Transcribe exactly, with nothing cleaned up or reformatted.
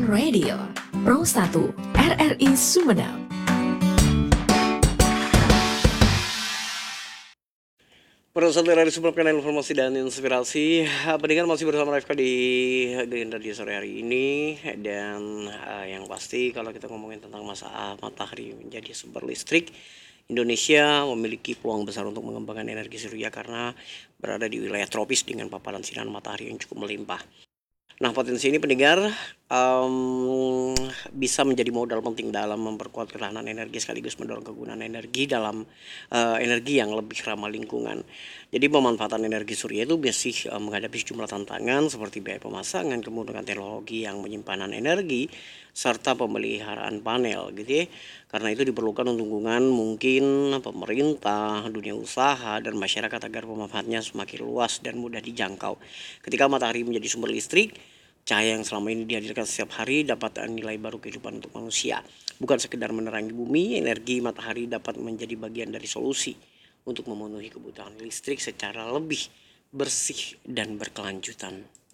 Radio Pro satu R R I Sumedang. Pro satu R R I Sumedang, kanal informasi dan inspirasi. Pendengar masih bersama Rifka di Green Radio sore hari ini. Dan uh, yang pasti kalau kita ngomongin tentang masa matahari menjadi sumber listrik, Indonesia memiliki peluang besar untuk mengembangkan energi surya karena berada di wilayah tropis dengan paparan sinar matahari yang cukup melimpah. Nah, potensi ini pendengar um, bisa menjadi modal penting dalam memperkuat ketahanan energi sekaligus mendorong kegunaan energi dalam uh, energi yang lebih ramah lingkungan. Jadi pemanfaatan energi surya itu masih uh, menghadapi sejumlah tantangan seperti biaya pemasangan, kemudahan teknologi yang penyimpanan energi, serta pemeliharaan panel gitu ya. Karena itu diperlukan dukungan mungkin pemerintah, dunia usaha, dan masyarakat agar pemanfaatnya semakin luas dan mudah dijangkau. Ketika matahari menjadi sumber listrik, cahaya yang selama ini dihadirkan setiap hari dapat nilai baru kehidupan untuk manusia. Bukan sekedar menerangi bumi, energi matahari dapat menjadi bagian dari solusi untuk memenuhi kebutuhan listrik secara lebih bersih dan berkelanjutan.